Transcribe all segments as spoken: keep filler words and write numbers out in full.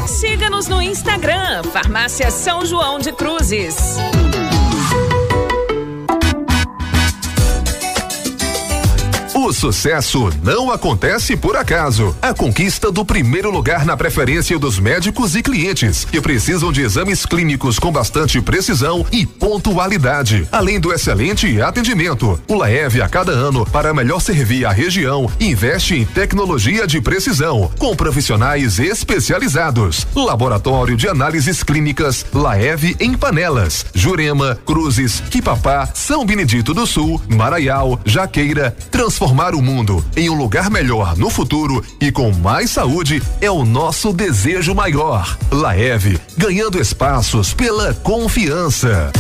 Siga-nos no Instagram, Farmácia São João de Cruzes. O sucesso não acontece por acaso. A conquista do primeiro lugar na preferência dos médicos e clientes que precisam de exames clínicos com bastante precisão e pontualidade. Além do excelente atendimento, o Laev, a cada ano, para melhor servir a região, investe em tecnologia de precisão, com profissionais especializados. Laboratório de análises clínicas Laev em Panelas, Jurema, Cruzes, Quipapá, São Benedito do Sul, Maraial, Jaqueira. Transformar o mundo em um lugar melhor no futuro e com mais saúde é o nosso desejo maior. Laev, ganhando espaços pela confiança.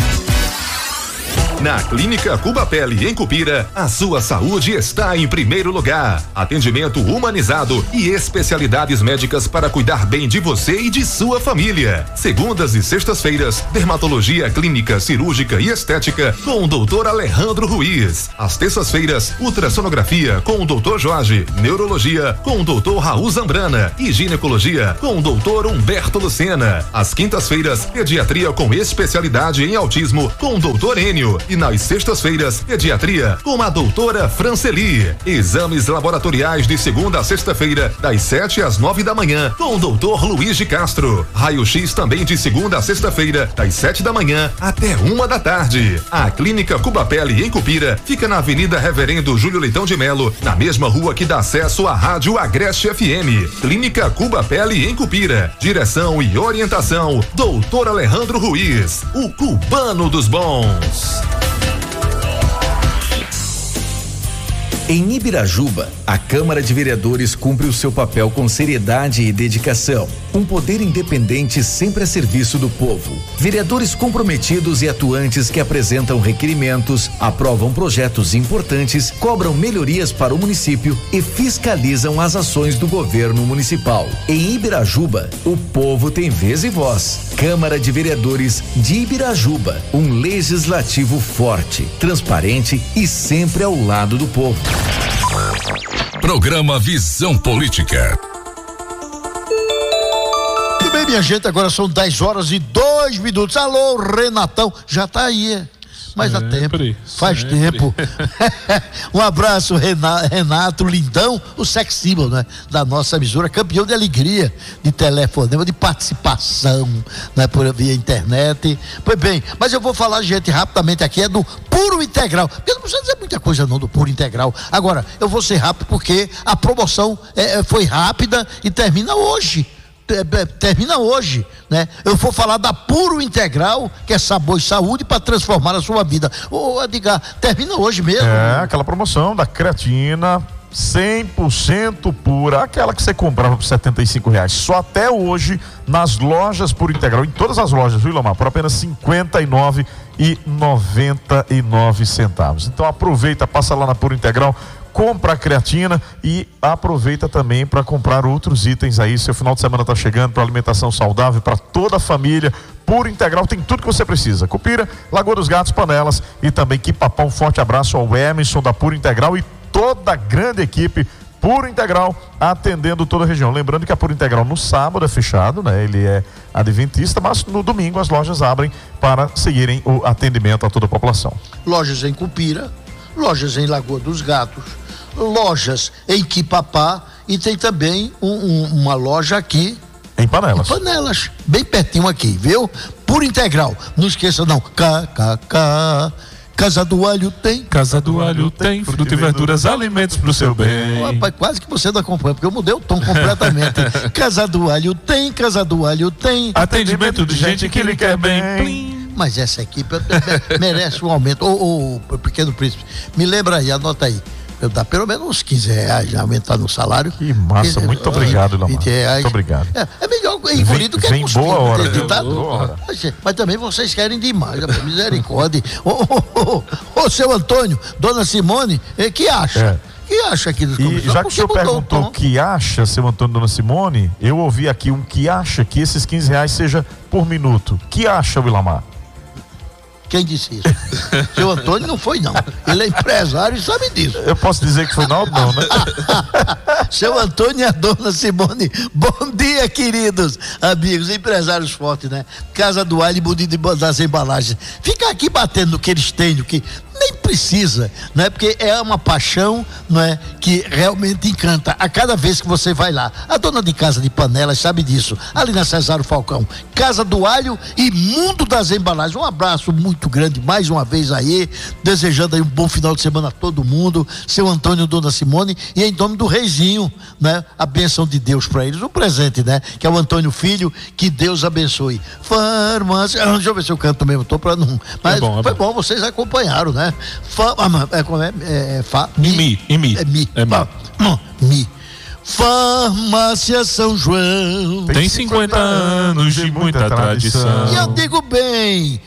Na Clínica Cuba Pele, em Cupira, a sua saúde está em primeiro lugar. Atendimento humanizado e especialidades médicas para cuidar bem de você e de sua família. Segundas e sextas-feiras, dermatologia clínica, cirúrgica e estética com o doutor Alejandro Ruiz. Às terças-feiras, ultrassonografia com o doutor Jorge, neurologia com o doutor Raul Zambrana e ginecologia com o doutor Humberto Lucena. Às quintas-feiras, pediatria com especialidade em autismo com o doutor Enio. E nas sextas-feiras, pediatria com a doutora Franceli. Exames laboratoriais de segunda a sexta-feira, das sete às nove da manhã, com o doutor Luiz de Castro. Raio-X também de segunda a sexta-feira, das sete da manhã até uma da tarde. A Clínica Cuba Pele, em Cupira, fica na Avenida Reverendo Júlio Leitão de Melo, na mesma rua que dá acesso à Rádio Agreste F M. Clínica Cuba Pele, em Cupira. Direção e orientação, doutor Alejandro Ruiz, o cubano dos bons. Em Ibirajuba, a Câmara de Vereadores cumpre o seu papel com seriedade e dedicação. Um poder independente sempre a serviço do povo. Vereadores comprometidos e atuantes que apresentam requerimentos, aprovam projetos importantes, cobram melhorias para o município e fiscalizam as ações do governo municipal. Em Ibirajuba, o povo tem vez e voz. Câmara de Vereadores de Ibirajuba, um legislativo forte, transparente e sempre ao lado do povo. Programa Visão Política. Muito bem, minha gente, agora são dez horas e dois minutos. Alô, Renatão, já tá aí, mas dá tempo, faz sempre. tempo. Um abraço, Renato, Renato Lindão, o sex symbol, né? Da nossa emissora, campeão de alegria, de telefonema, de participação, né? Por via internet. Pois bem, mas eu vou falar, gente, rapidamente aqui, é do Puro Integral, porque não precisa dizer muita coisa não do Puro Integral. Agora, eu vou ser rápido porque a promoção é, foi rápida e termina hoje. Termina hoje, né? Eu vou falar da Puro Integral, que é sabor e saúde para transformar a sua vida. Ô, Edgar, termina hoje mesmo. É, aquela promoção da creatina cem por cento pura, aquela que você comprava por setenta e cinco reais, só até hoje nas lojas Puro Integral, em todas as lojas, viu, Lomar? Por apenas cinquenta e nove reais e noventa e nove centavos. Então aproveita, passa lá na Puro Integral, compra a creatina e aproveita também para comprar outros itens aí. Seu final de semana está chegando para alimentação saudável para toda a família. Puro Integral tem tudo que você precisa. Cupira, Lagoa dos Gatos, Panelas e também Quipapá. Um forte abraço ao Emerson da Puro Integral e toda a grande equipe Puro Integral atendendo toda a região. Lembrando que a Puro Integral no sábado é fechado, né? Ele é adventista, mas no domingo as lojas abrem para seguirem o atendimento a toda a população. Lojas em Cupira, lojas em Lagoa dos Gatos, lojas em Quipapá e tem também um, um, uma loja aqui em Panelas. Em Panelas, bem pertinho aqui, viu? Puro Integral. Não esqueça não. K K K. Casa do Alho tem. Casa do Alho tem. Fruta e verduras, alimentos pro seu bem. Rapaz, quase que você não acompanha, porque eu mudei o tom completamente. Casa do Alho tem. Casa do Alho tem. Atendimento de gente que lhe quer bem. Plim. Mas essa equipe merece um aumento. Ô, ô, Pequeno Príncipe, me lembra aí, anota aí. Eu dá pelo menos uns quinze reais já aumentar no salário. Que massa, muito que, obrigado, Lamar. vinte reais. Muito obrigado. É, é melhor engolir do que vem cuspir. Boa hora, viu? Tá? Boa hora. Mas, mas também vocês querem demais, misericórdia. Ô, ô, ô, ô, seu Antônio, dona Simone, o que acha? É. Que acha aqui dos E já que o senhor perguntou o que acha, seu Antônio e dona Simone, eu ouvi aqui um que acha que esses quinze reais seja por minuto. Que acha, Willamar? Quem disse isso? Seu Antônio não foi, não. Ele é empresário e sabe disso. Eu posso dizer que foi não, não, né? Seu Antônio e a dona Simone, bom dia, queridos amigos, empresários fortes, né? Casa do Alho e Bonito das Embalagens. Fica aqui batendo no que eles têm, no que nem precisa, né? Porque é uma paixão, não é? Que realmente encanta a cada vez que você vai lá. A dona de casa de panelas sabe disso, ali na Cesário Falcão, Casa do Alho e Mundo das Embalagens. Um abraço muito grande mais uma vez aí, desejando aí um bom final de semana a todo mundo, seu Antônio e dona Simone, e em nome do Reizinho, né? A bênção de Deus para eles, um presente, né? Que é o Antônio Filho, que Deus abençoe. Farmácia, deixa eu ver se eu canto mesmo, tô pra não, mas é bom, é foi bom. bom, vocês acompanharam, né? Fa, é, como é? É, fa, mi, mi, mi, mi. É mi. É mi. Fa, mi. Farmácia São João. Tem cinquenta anos de muita tradição. E eu digo bem,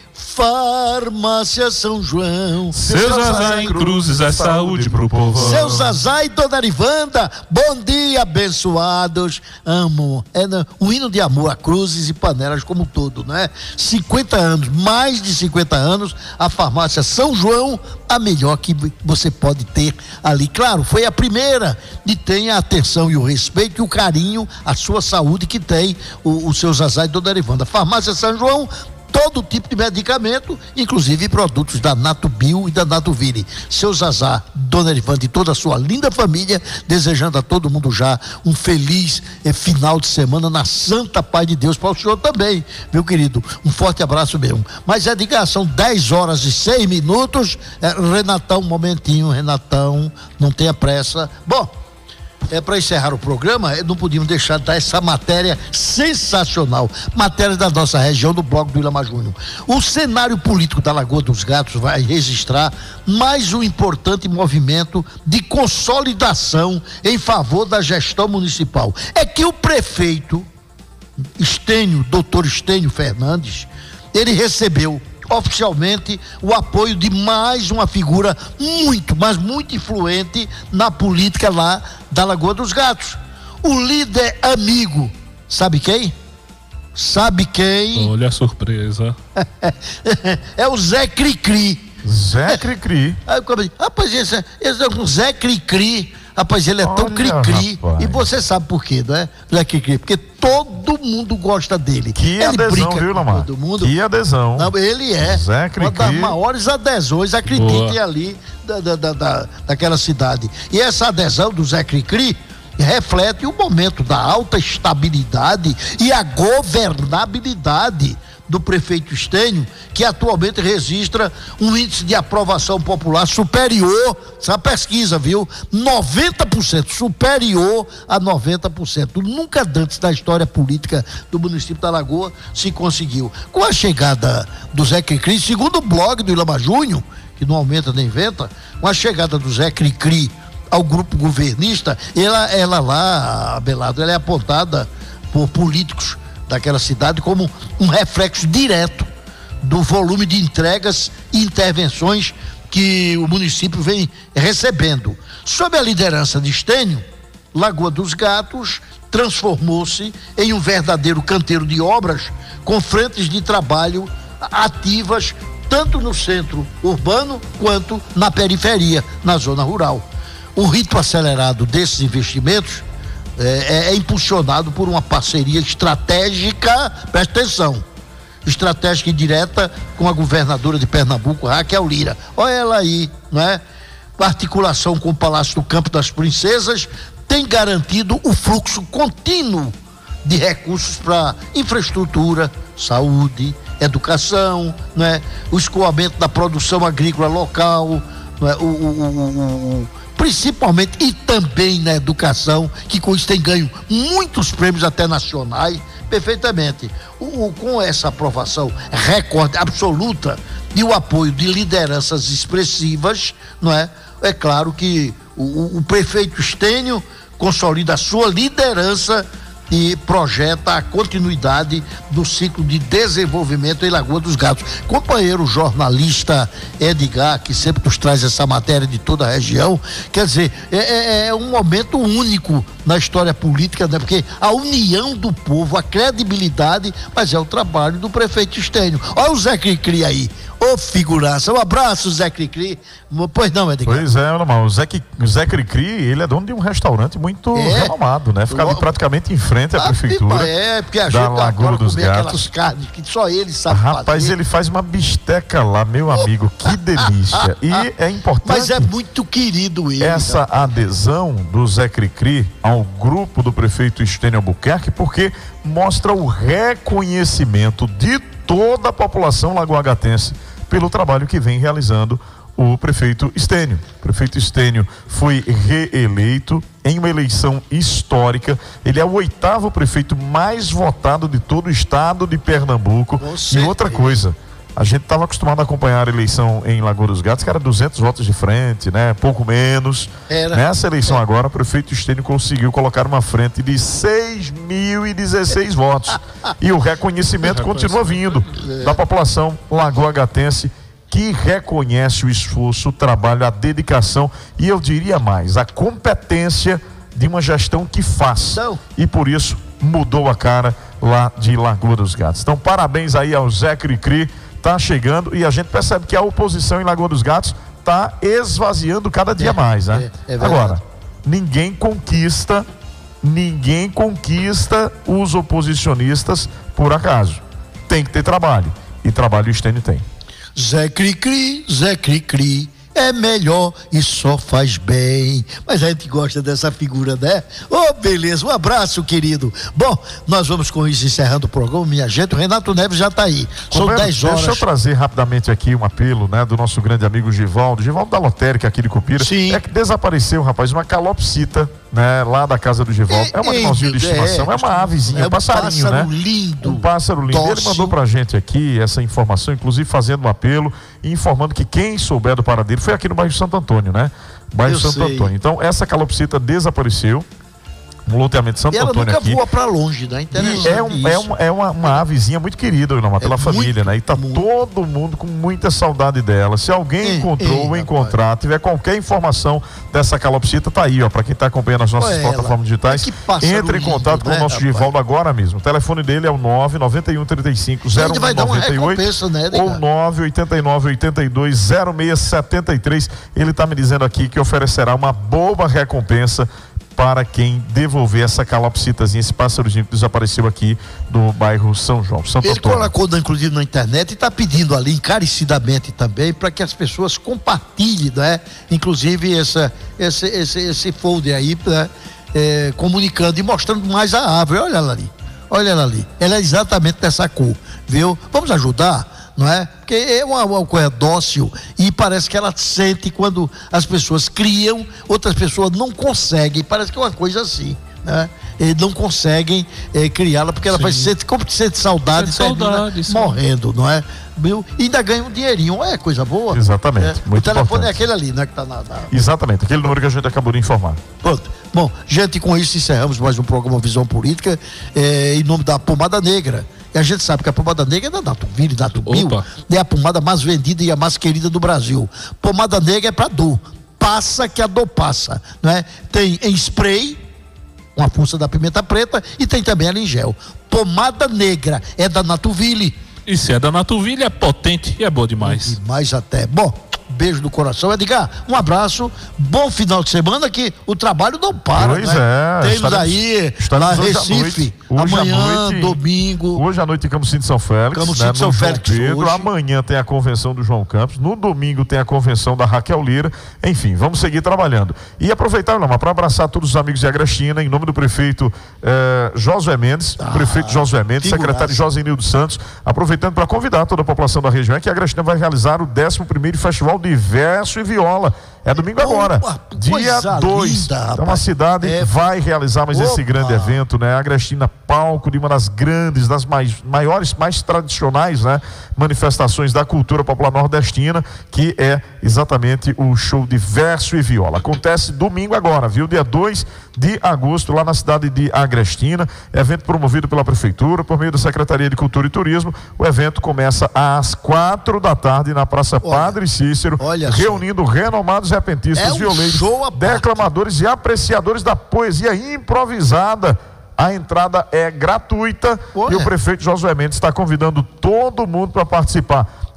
Farmácia São João. Seu Zazá em Cruzes é saúde pro povo. Seu Zazá e dona Arivanda, bom dia, abençoados. Amo. É um hino de amor a Cruzes e Panelas como um todo, não é? cinquenta anos, mais de cinquenta anos, a Farmácia São João, a melhor que você pode ter ali. Claro, foi a primeira e tem a atenção e o respeito e o carinho, a sua saúde que tem o, o seu Zazá e dona Arivanda. Farmácia São João, todo tipo de medicamento, inclusive produtos da Natubio e da Natuvire. Seu Zazá, dona Erivanda e toda a sua linda família, desejando a todo mundo já um feliz eh, final de semana na santa paz de Deus, para o senhor também, meu querido, um forte abraço mesmo. Mas é diga, são dez horas e seis minutos, eh, Renatão, um momentinho, Renatão, não tenha pressa. Bom, é, para encerrar o programa, não podíamos deixar de dar essa matéria sensacional, matéria da nossa região, do blog do Ilamar Júnior. O cenário político da Lagoa dos Gatos vai registrar mais um importante movimento de consolidação em favor da gestão municipal. É que o prefeito Estênio, doutor Estênio Fernandes, ele recebeu oficialmente o apoio de mais uma figura muito, mas muito influente na política lá da Lagoa dos Gatos. O líder amigo, sabe quem? Sabe quem? Olha a surpresa. É o Zé Cricri. Zé Cricri. Aí eu falei, rapaz, esse, esse é um Zé Cricri. Rapaz, ele é tão cri-cri, e você sabe por quê, não é? Zé Cri-cri, porque todo mundo gosta dele. Que ele adesão, viu, Lamar? Todo mundo. Que adesão. Não, ele é Zé Cri-cri. Uma das maiores adesões, acreditem, ali da, da, da, da, daquela cidade. E essa adesão do Zé Cri-cri reflete o momento da alta estabilidade e a governabilidade do prefeito Estênio, que atualmente registra um índice de aprovação popular superior, essa pesquisa, viu? noventa por cento, superior a noventa por cento. Nunca antes da história política do município da Lagoa se conseguiu. Com a chegada do Zé Cricri, segundo o blog do Ilamar Júnior, que não aumenta nem inventa, com a chegada do Zé Cricri ao grupo governista, ela, ela lá, Abelardo, ela é apontada por políticos daquela cidade como um reflexo direto do volume de entregas e intervenções que o município vem recebendo. Sob a liderança de Estênio, Lagoa dos Gatos transformou-se em um verdadeiro canteiro de obras com frentes de trabalho ativas tanto no centro urbano quanto na periferia, na zona rural. O ritmo acelerado desses investimentos É, é impulsionado por uma parceria estratégica, presta atenção, estratégica e direta com a governadora de Pernambuco, Raquel Lira. Olha ela aí, não é? A articulação com o Palácio do Campo das Princesas tem garantido o fluxo contínuo de recursos para infraestrutura, saúde, educação, não é? O escoamento da produção agrícola local, não é? o, o, o, o principalmente e também na educação, que com isso tem ganho muitos prêmios até nacionais, perfeitamente. O, o, com essa aprovação recorde absoluta e o apoio de lideranças expressivas, não é? É claro que o, o prefeito Estênio consolida a sua liderança e projeta a continuidade do ciclo de desenvolvimento em Lagoa dos Gatos. Companheiro jornalista Edgar, que sempre nos traz essa matéria de toda a região, quer dizer, é, é um momento único na história política, né? Porque a união do povo, a credibilidade, mas é o trabalho do prefeito Estênio. Olha o Zé Cricri aí, ô Ô, figuraça. Um abraço, Zé Cricri. Pois não, Edgar? Pois é, irmão. O Zé, o Zé Cricri, ele é dono de um restaurante muito é. renomado, né? Fica ali praticamente em frente à prefeitura. É, porque a gente da Lagoa dos Gatos. Carnes que só ele sabe Rapaz, fazer. ele faz uma bisteca lá, meu amigo. Que delícia. E é importante. Mas é muito querido ele. Essa cara. adesão do Zé Cricri ao grupo do prefeito Estênio Albuquerque, porque mostra o reconhecimento de toda a população lagoagatense pelo trabalho que vem realizando o prefeito Estênio. O prefeito Estênio foi reeleito em uma eleição histórica. Ele é o oitavo prefeito mais votado de todo o estado de Pernambuco. E outra coisa, a gente estava acostumado a acompanhar a eleição em Lagoa dos Gatos, que era duzentos votos de frente, né? Pouco menos. Era. Nessa eleição é. agora, o prefeito Estênio conseguiu colocar uma frente de seis mil e dezesseis votos. E o reconhecimento continua vindo da população lagoagatense, que reconhece o esforço, o trabalho, a dedicação e eu diria mais, a competência de uma gestão que faz. Não. E por isso mudou a cara lá de Lagoa dos Gatos. Então, parabéns aí ao Zé Cricri. Tá chegando e a gente percebe que a oposição em Lagoa dos Gatos tá esvaziando cada dia é, mais, né? É, é Agora, ninguém conquista, ninguém conquista os oposicionistas por acaso. Tem que ter trabalho. E trabalho o Estênio tem. Zé Cricri, Zé Cricri, é melhor e só faz bem. Mas a gente gosta dessa figura, né? Ô, beleza, um abraço, querido. Bom, nós vamos com isso encerrando o programa, minha gente. O Renato Neves já tá aí. São dez horas. Deixa eu trazer rapidamente aqui um apelo, né, do nosso grande amigo Givaldo, Givaldo da Lotérica aqui de Cupira. Sim. É que desapareceu, rapaz, uma calopsita, né, lá da casa do Givaldo. É, é um animalzinho de estimação, é, é uma avezinha, é um passarinho, pássaro né? lindo. Um pássaro lindo. Dócil. Ele mandou pra gente aqui essa informação, inclusive fazendo um apelo e informando que quem souber do paradeiro foi aqui no bairro Santo Antônio, né? Bairro eu Santo sei. Antônio. Então, essa calopsita desapareceu no loteamento Santo e ela Antônio nunca aqui. voa pra longe, né? E é, um, é, uma, é uma, uma avezinha muito querida, Ilma, pela é família, muito, né? E tá muito. todo mundo com muita saudade dela. Se alguém é, encontrou é, ou encontrar, rapaz. tiver qualquer informação dessa calopsita, tá aí, ó, pra quem tá acompanhando as nossas Pô, plataformas digitais, entre em contato lindo, com né, o nosso rapaz? Givaldo agora mesmo. O telefone dele é o nove nove um três cinco zero um nove oito né, ou nove oito nove oito dois zero seis sete três. Ele tá me dizendo aqui que oferecerá uma boa recompensa para quem devolver essa calopsitazinha, esse pássarozinho que desapareceu aqui do bairro São João, Santo Ele Antônio. colocou, inclusive, na internet e está pedindo ali encarecidamente também para que as pessoas compartilhem, né? Inclusive essa, esse, esse, esse folder aí, né? É, comunicando e mostrando mais a árvore. Olha ela ali, olha ela ali. Ela é exatamente dessa cor, viu? Vamos ajudar? Não é? Porque é uma, uma coisa dócil e parece que ela sente quando as pessoas criam, outras pessoas não conseguem, parece que é uma coisa assim, né? Eles não conseguem é, criá-la porque ela Sim. vai ser como sente saudade e saudade, morrendo, não é? Meu, e ainda ganha um dinheirinho, é coisa boa. Exatamente. É. Muito o telefone importante. é aquele ali, né? Que tá na, na... Exatamente, aquele número que a gente acabou de informar. Pronto. Bom, gente, com isso encerramos mais um programa Visão Política, é, em nome da Pomada Negra. E a gente sabe que a pomada negra é da Natuville, Natubio, é a pomada mais vendida e a mais querida do Brasil. Pomada negra é para dor. Passa que a dor passa, não é? Tem em spray, com a força da pimenta preta, e tem também ela em gel. Pomada negra é da Natuville. E se é da Natuville, é potente e é boa demais. Demais até. Bom, beijo no coração. Edgar, um abraço, bom final de semana, que o trabalho não para, pois né? é. Temos estaremos, aí estaremos lá Recife, hoje amanhã, noite, domingo. Hoje à noite em Camusim de São Félix, Camusim né, de São Félix Pedro. Hoje. Amanhã tem a convenção do João Campos, no domingo tem a convenção da Raquel Lira. Enfim, vamos seguir trabalhando. E aproveitar, Lama, para abraçar todos os amigos de Agrestina, em nome do prefeito eh, Josué Mendes, ah, prefeito Josué Mendes, figuraça. Secretário Josenildo Santos, aproveitando para convidar toda a população da região, é que a Agrestina vai realizar o décimo primeiro Festival de Verso e Viola. É domingo agora, Opa, dia dois. Então a cidade é... vai realizar mais Opa. esse grande evento, né? A Agrestina, palco de uma das grandes, das mais, maiores, mais tradicionais, né? manifestações da cultura popular nordestina, que é exatamente o show de Verso e Viola. Acontece domingo agora, viu? Dia dois de agosto, lá na cidade de Agrestina. Evento promovido pela Prefeitura, por meio da Secretaria de Cultura e Turismo. O evento começa às quatro da tarde na Praça olha, Padre Cícero, reunindo só. renomados repentistas, é um violeiros, declamadores e apreciadores da poesia improvisada. A entrada é gratuita Olha. e o prefeito Josué Mendes está convidando todo mundo para participar.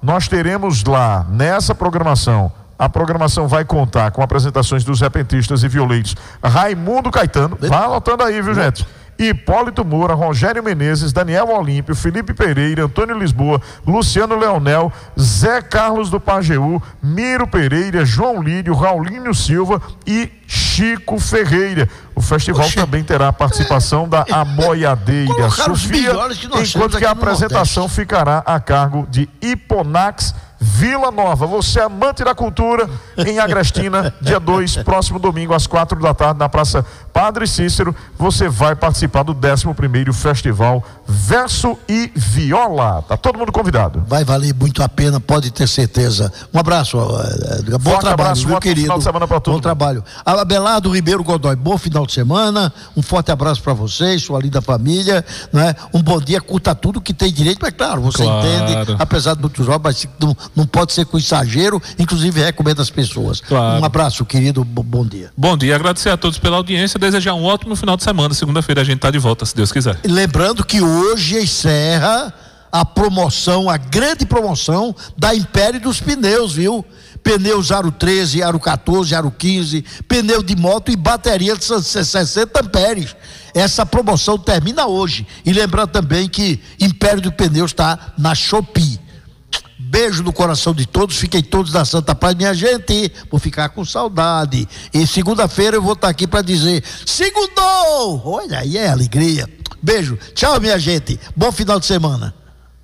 nós teremos lá, nessa programação, a programação vai contar com apresentações dos repentistas e violeiros Raimundo Caetano, vai anotando aí, viu, gente? Hipólito Moura, Rogério Menezes, Daniel Olímpio, Felipe Pereira, Antônio Lisboa, Luciano Leonel, Zé Carlos do Pajeú, Miro Pereira, João Lírio, Raulinho Silva e Chico Ferreira. O festival Oxe. também terá a participação da Aboiadeira Sofia, que enquanto que a apresentação Nordeste. ficará a cargo de Hiponax Vila Nova. Você amante da cultura, em Agrestina, dia dois, próximo domingo, às quatro da tarde, na Praça Padre Cícero, você vai participar do décimo primeiro Festival Verso e Viola. Tá todo mundo convidado. Vai valer muito a pena, pode ter certeza. Um abraço, uh, bom Forte trabalho, abraço, meu bom querido. Final de semana pra todo bom trabalho. Abelardo Ribeiro Godoy, bom final de semana, um forte abraço para vocês, sua linda família, né? Um bom dia, curta tudo que tem direito, mas claro, você claro. entende, apesar de muitos jogos, mas não, não pode ser com exagero, inclusive recomendo às pessoas. Claro. Um abraço, querido, bom dia. Bom dia, agradecer a todos pela audiência, desejar um ótimo final de semana, segunda-feira a gente tá de volta, se Deus quiser. Lembrando que hoje encerra a promoção, a grande promoção da Império dos Pneus, viu? Pneus Aro treze, Aro quatorze, Aro quinze, pneu de moto e bateria de sessenta amperes. Essa promoção termina hoje. E lembrando também que Império dos Pneus está na Shopee. Beijo no coração de todos, fiquem todos na Santa Paz, minha gente. Vou ficar com saudade. E segunda-feira eu vou estar aqui para dizer: segundou! Olha aí, é alegria. Beijo, tchau, minha gente. Bom final de semana.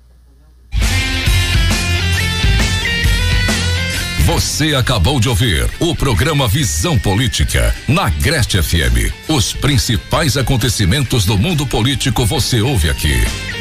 Você acabou de ouvir o programa Visão Política na Agreste F M. Os principais acontecimentos do mundo político você ouve aqui.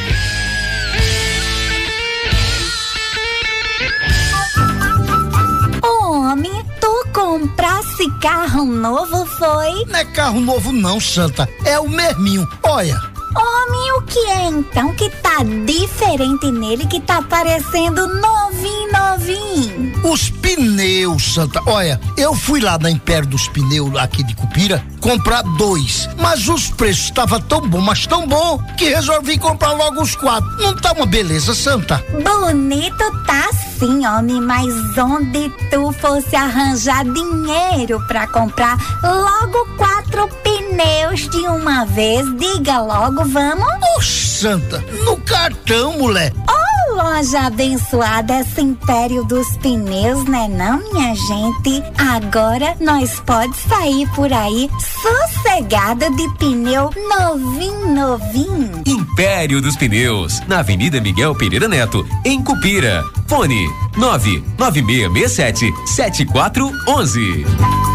Homem, tu comprasse carro novo, foi? Não é carro novo não, Santa, é o mesminho, olha. Homem, o que é então que tá diferente nele, que tá parecendo novinho, novinho? Os pneus, Santa, olha, eu fui lá na Império dos Pneus aqui de Cupira comprar dois, mas os preços estavam tão bom, mas tão bom, que resolvi comprar logo os quatro. Não tá uma beleza, Santa? Bonito tá sim, homem, mas onde tu fosse arranjar dinheiro pra comprar logo quatro pneus de uma vez, diga logo, vamos? Oxe, Santa, no cartão, mulher. Oh, loja abençoada, esse Império dos Pneus, né não, minha gente? Agora nós pode sair por aí sossegada de pneu novinho, novinho. Império dos Pneus, na Avenida Miguel Pereira Neto, em Cupira. Fone nove nove seis seis sete sete quatro um um.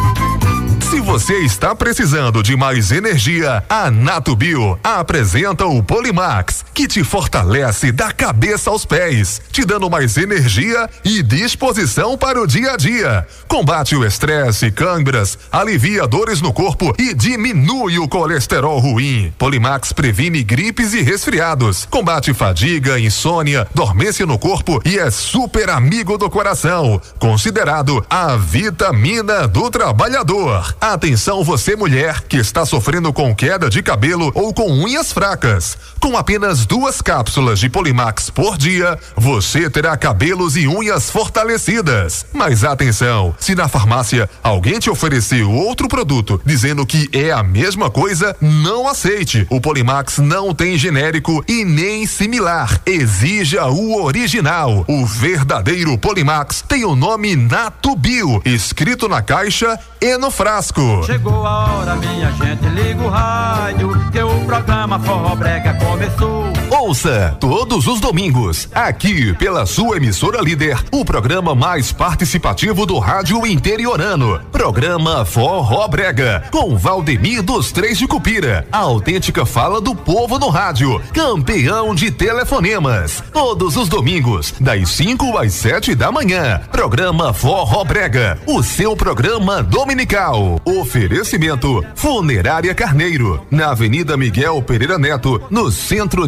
Se você está precisando de mais energia, a Natubio apresenta o Polimax, que te fortalece da cabeça aos pés, te dando mais energia e disposição para o dia a dia. Combate o estresse, câimbras, alivia dores no corpo e diminui o colesterol ruim. Polimax previne gripes e resfriados, combate fadiga, insônia, dormência no corpo e é super amigo do coração. Considerado a vitamina do trabalhador. Atenção você mulher que está sofrendo com queda de cabelo ou com unhas fracas. Com apenas duas cápsulas de Polimax por dia, você terá cabelos e unhas fortalecidas. Mas atenção, se na farmácia alguém te ofereceu outro produto dizendo que é a mesma coisa, não aceite. O Polimax não tem genérico e nem similar. Exija o original. O verdadeiro Polimax tem o nome Natubio, escrito na caixa e no frasco. Chegou a hora, minha gente, liga o rádio, que o programa Forró Brega começou. Ouça todos os domingos, aqui pela sua emissora líder, o programa mais participativo do rádio interiorano. Programa Forró Brega, com Valdemir dos Três de Cupira, a autêntica fala do povo no rádio, campeão de telefonemas. Todos os domingos, das cinco às sete da manhã. Programa Forró Brega, o seu programa dominical. Oferecimento Funerária Carneiro, na Avenida Miguel Pereira Neto, no centro de Cupira.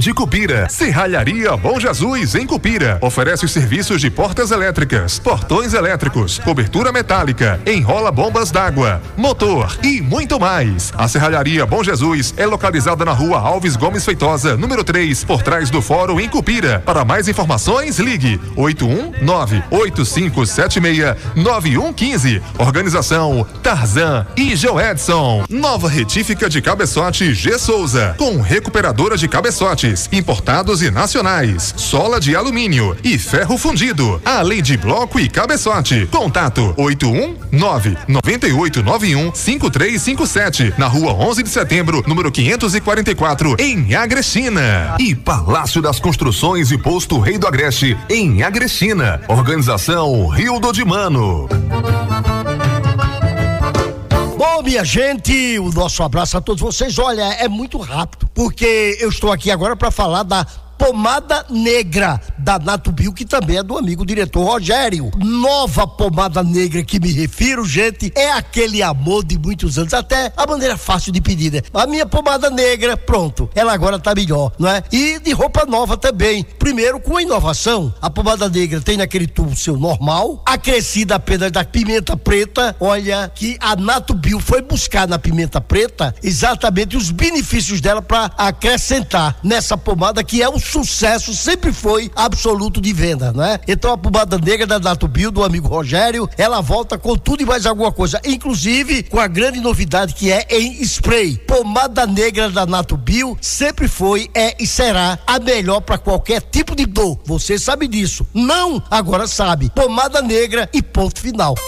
Cupira. Serralharia Bom Jesus, em Cupira. Oferece os serviços de portas elétricas, portões elétricos, cobertura metálica, enrola bombas d'água, motor e muito mais. A Serralharia Bom Jesus é localizada na rua Alves Gomes Feitosa, número três, por trás do Fórum, em Cupira. Para mais informações, ligue oito um nove, oito cinco sete seis, nove um um cinco. Organização Tarzan e Joedson. Nova retífica de cabeçote G Souza, com recuperadora de cabeçotes importados e nacionais, sola de alumínio e ferro fundido, além de bloco e cabeçote. Contato oito um nove, nove oito nove um, cinco três cinco sete, na rua onze de setembro, número quinhentos e quarenta e quatro, em Agrestina. E Palácio das Construções e Posto Rei do Agreste, em Agrestina. Organização Rio do Dimano. Bom, minha gente, o nosso abraço a todos vocês. Olha, é muito rápido, porque eu estou aqui agora para falar da pomada negra da Natubio, que também é do amigo diretor Rogério. Nova pomada negra que me refiro, gente, é aquele amor de muitos anos, até a maneira fácil de pedir, né? A minha pomada negra, pronto, ela agora tá melhor, não é? E de roupa nova também. Primeiro, com a inovação, a pomada negra tem naquele tubo seu normal, acrescida apenas da pimenta preta. Olha que a Natubio foi buscar na pimenta preta exatamente os benefícios dela para acrescentar nessa pomada, que é um sucesso, sempre foi absoluto de venda, né? Então a pomada negra da Natubio, do amigo Rogério, ela volta com tudo e mais alguma coisa, inclusive com a grande novidade que é em spray. Pomada negra da Natubio sempre foi, é e será a melhor para qualquer tipo de dor. Você sabe disso? Não? Agora sabe. Pomada negra e ponto final.